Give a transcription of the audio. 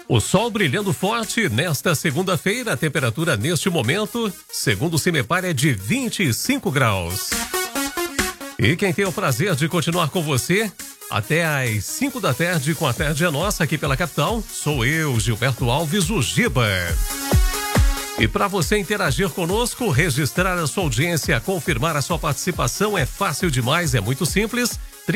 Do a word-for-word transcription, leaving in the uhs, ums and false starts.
O sol brilhando forte nesta segunda-feira, a temperatura neste momento, segundo o CIMEPAR, é de vinte e cinco graus. E quem tem o prazer de continuar com você até às cinco da tarde com a Tarde é Nossa aqui pela capital, sou eu, Gilberto Alves, o Giba. E para você interagir conosco, registrar a sua audiência, confirmar a sua participação é fácil demais, é muito simples.